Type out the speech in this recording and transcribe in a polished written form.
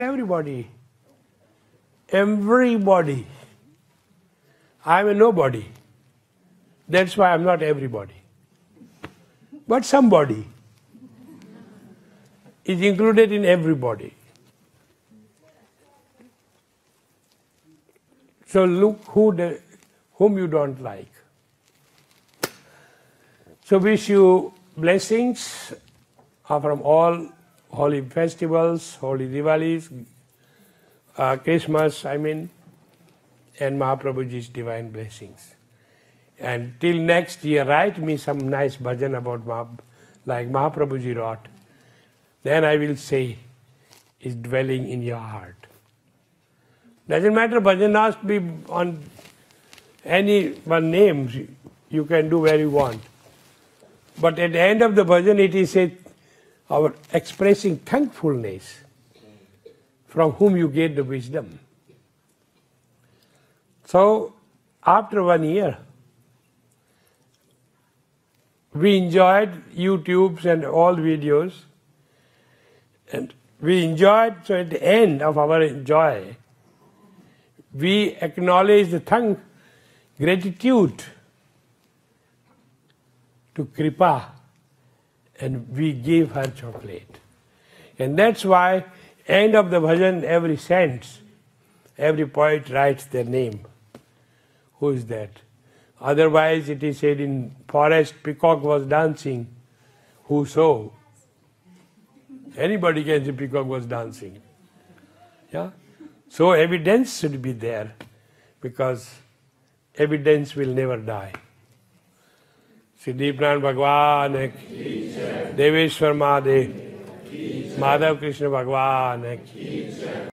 everybody. Everybody. I'm a nobody. That's why I'm not everybody. But somebody is included in everybody. So look whom you don't like. So wish you blessings from all holy festivals, holy Diwalis, Christmas, and Mahaprabhuji's divine blessings. And till next year, write me some nice bhajan about like Mahaprabhuji wrote. Then I will say, is dwelling in your heart. Doesn't matter, bhajan has to be on any one name. You can do where you want. But at the end of the bhajan, it is our expressing thankfulness from whom you get the wisdom. So, after 1 year, we enjoyed YouTubes and all videos, and we enjoyed, so at the end of our joy, we acknowledge the gratitude to Kripa, and we gave her chocolate. And that's why, end of the bhajan, every saint, every poet writes their name. Who is that? Otherwise it is said in forest, peacock was dancing. Who saw? Anybody can say peacock was dancing. Yeah? So evidence should be there, because evidence will never die. Siddhipran Bhagwan ki Deveshwar Mahadev, Madhav Krishna Bhagwan ki